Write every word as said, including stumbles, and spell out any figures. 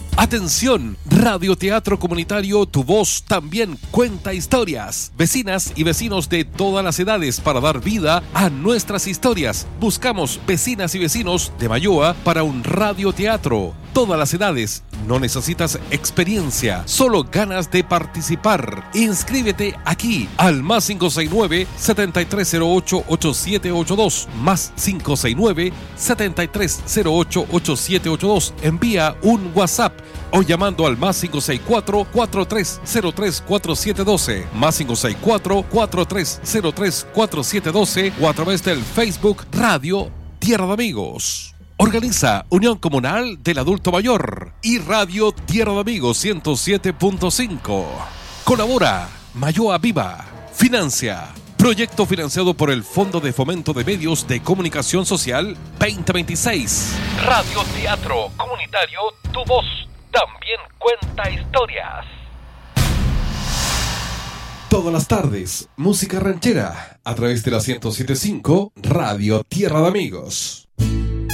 Atención, Radio Teatro Comunitario Tu Voz también cuenta historias. Vecinas y vecinos de todas las edades para dar vida a nuestras historias. Buscamos vecinas y vecinos de Mayoa para un radioteatro. Todas las edades, no necesitas experiencia, solo ganas de participar. Inscríbete aquí al más cinco seis nueve, siete tres cero ocho, ocho siete ocho dos, más cinco seis nueve, siete tres cero ocho, ocho siete ocho dos. Envía un WhatsApp o llamando al más cinco seis cuatro, cuatro tres cero tres, cuatro siete uno dos, más cinco seis cuatro, cuatro tres cero tres, cuatro siete uno dos o a través del Facebook Radio Tierra de Amigos. Organiza Unión Comunal del Adulto Mayor y Radio Tierra de Amigos ciento siete punto cinco. Colabora Mayoa Viva. Financia proyecto financiado por el Fondo de Fomento de Medios de Comunicación Social veinte veintiséis. Radio Teatro Comunitario Tu Voz también cuenta historias. Todas las tardes, música ranchera a través de la ciento siete punto cinco Radio Tierra de Amigos.